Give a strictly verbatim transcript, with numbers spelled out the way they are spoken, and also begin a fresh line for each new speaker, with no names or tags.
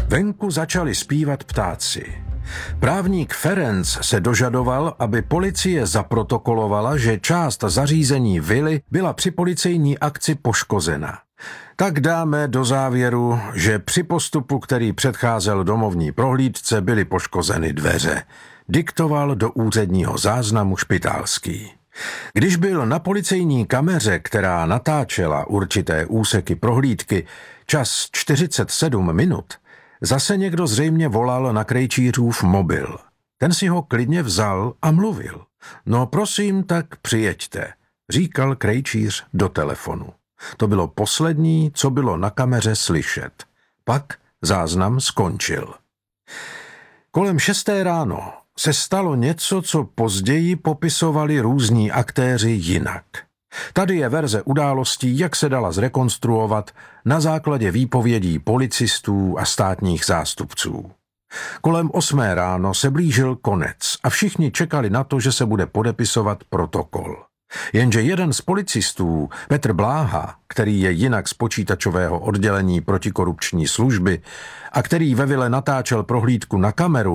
Venku začali zpívat ptáci. Právník Ferenc se dožadoval, aby policie zaprotokolovala, že část zařízení vily byla při policejní akci poškozena. Tak dáme do závěru, že při postupu, který předcházel domovní prohlídce, byly poškozeny dveře. Diktoval do úředního záznamu Špitálský. Když byl na policejní kameře, která natáčela určité úseky prohlídky, čas čtyřicet sedm minut, zase někdo zřejmě volal na Krejčířův mobil. Ten si ho klidně vzal a mluvil. No prosím, tak přijeďte, říkal Krejčíř do telefonu. To bylo poslední, co bylo na kameře slyšet. Pak záznam skončil. Kolem šesté ráno se stalo něco, co později popisovali různí aktéři jinak. Tady je verze událostí, jak se dala zrekonstruovat na základě výpovědí policistů a státních zástupců. Kolem osmé ráno se blížil konec a všichni čekali na to, že se bude podepisovat protokol. Jenže jeden z policistů, Petr Bláha, který je jinak z počítačového oddělení protikorupční služby a který ve vile natáčel prohlídku na kameru,